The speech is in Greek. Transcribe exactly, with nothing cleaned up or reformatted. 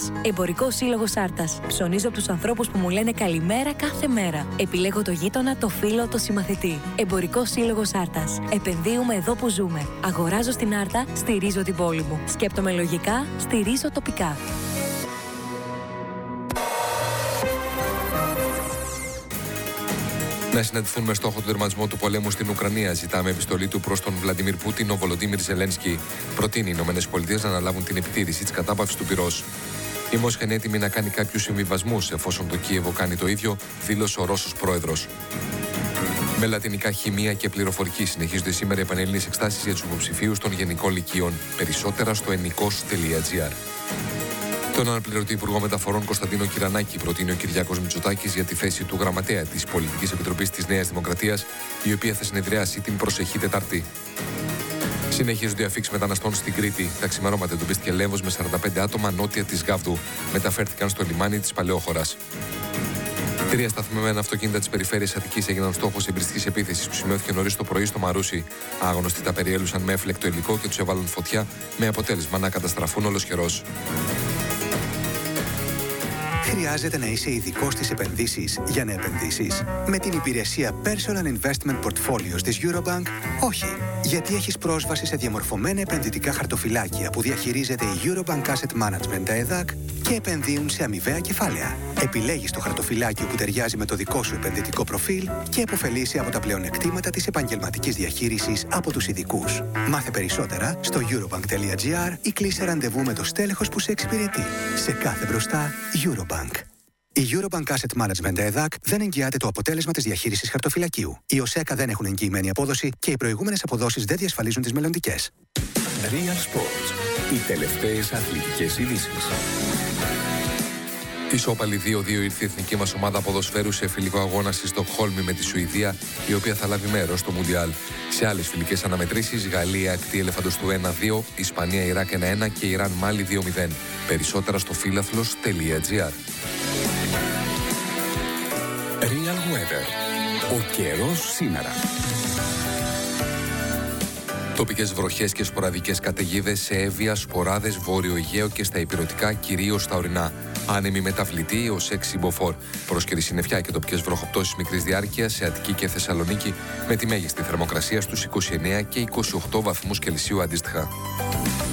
Άρτας. Εμπορικός Σύλλογος Άρτας. Ψωνίζω από τους ανθρώπους που μου λένε καλημέρα κάθε μέρα. Επιλέγω το γείτονα, το φίλο, το συμμαθητή. Εμπορικός Σύλλογος Άρτας. Επενδύουμε εδώ που ζούμε. Αγοράζω στην Άρτα, στηρίζω την πόλη μου. Σκέπτομαι λογικά, στηρίζω τοπικά. Να συναντηθούν με στόχο τον τερματισμό του πολέμου στην Ουκρανία. Ζητάμε επιστολή του προς τον Βλαντιμίρ Πούτιν. Ο Βολοντίμιρ Ζελένσκι προτείνει οι ΗΠΑ να αναλάβουν την επιτήρηση της κατάπαυσης του πυρός. Η Μόσχα είναι έτοιμη να κάνει κάποιους συμβιβασμούς εφόσον το Κίεβο κάνει το ίδιο, δήλωσε ο Ρώσος πρόεδρος. Με λατινικά χημεία και πληροφορική συνεχίζονται σήμερα οι επανελληνίες εξετάσεις για τους υποψηφίους των Γενικών Λυκείων. Περισσότερα στο ενικός τελεία τζι άρ. Τον αναπληρωτή Υπουργό Μεταφορών Κωνσταντίνο Κυρανάκη προτείνει ο Κυριάκος Μητσοτάκης για τη θέση του γραμματέα της Πολιτικής Επιτροπής της Νέας Δημοκρατίας, η οποία θα συνεδριάσει την προσεχή Τετάρτη. Συνεχίζονται οι αφίξεις μεταναστών στην Κρήτη. Τα ξημερώματα εντοπίστηκε Λέμβος με σαράντα πέντε άτομα νότια της Γάβδου. Μεταφέρθηκαν στο λιμάνι της Παλαιόχωρας. Τρία σταθμευμένα αυτοκίνητα της περιφέρειας Αττικής έγιναν στόχος εμπριστικής επίθεσης που σημειώθηκε νωρίς το πρωί στο Μαρούσι. Άγνωστοι τα περιέλουσαν με έφλεκτο υλικό και τους έβαλαν φωτιά, με αποτέλεσμα να καταστραφούν ολοσχερώς. Χρειάζεται να είσαι ειδικός στις επενδύσεις για να επενδύσεις? Με την υπηρεσία Personal Investment Portfolios της Eurobank, όχι. Γιατί έχεις πρόσβαση σε διαμορφωμένα επενδυτικά χαρτοφυλάκια που διαχειρίζεται η Eurobank Asset Management, τα ΕΔΑΚ, και επενδύουν σε αμοιβαία κεφάλαια. Επιλέγεις το χαρτοφυλάκιο που ταιριάζει με το δικό σου επενδυτικό προφίλ και επωφελείσαι από τα πλεονεκτήματα της επαγγελματικής διαχείρισης από τους ειδικούς. Μάθε περισσότερα στο eurobank τελεία τζι άρ ή κλείσε ραντεβού με το στέλεχος που σε εξυπηρετεί. Σε κάθε μπροστά, Eurobank. Η Eurobank Asset Management ΕΔΑΚ δεν εγγυάται το αποτέλεσμα της διαχείρισης χαρτοφυλακίου. Οι ΟΣΕΚΑ δεν έχουν εγγυημένη απόδοση και οι προηγούμενες αποδόσεις δεν διασφαλίζουν τις μελλοντικές. Real Sports. Οι τελευταίες αθλητικές ειδήσεις. Ισόπαλη δύο δύο ήρθε η εθνική μας ομάδα ποδοσφαίρου σε φιλικό αγώνα στη Στοκχόλμη με τη Σουηδία, η οποία θα λάβει μέρος στο Μουντιάλ. Σε άλλες φιλικές αναμετρήσεις, Γαλλία ακτή Ελεφαντοστού ένα δύο, Ισπανία Ιράκ ένα ένα και Ιράν Μάλι δύο μηδέν. Περισσότερα στο φίλαθλος τελεία τζι άρ. Real Weather. Ο καιρός σήμερα. Τοπικές βροχές και σποραδικές καταιγίδες σε Εύβοια, Σποράδες, Βόρειο Αιγαίο και στα ηπειρωτικά, κυρίως στα ορεινά. Άνεμη μεταβλητή ως έξι μποφόρ. Πρόσκαιρη συννεφιά και τοπικές βροχοπτώσεις μικρής διάρκειας σε Αττική και Θεσσαλονίκη, με τη μέγιστη θερμοκρασία στους είκοσι εννέα και είκοσι οκτώ βαθμούς Κελσίου αντίστοιχα.